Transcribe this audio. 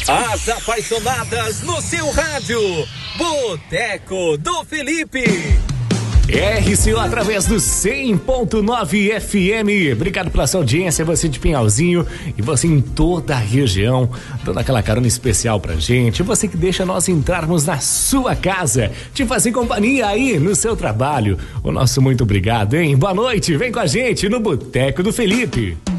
As apaixonadas no seu rádio. Boteco do Felipe. RCO através do 100.9 FM. Obrigado pela sua audiência, você de Pinhalzinho e você em toda a região, dando aquela carona especial pra gente. Você que deixa nós entrarmos na sua casa, te fazer companhia aí no seu trabalho. O nosso muito obrigado, hein? Boa noite, vem com a gente no Boteco do Felipe.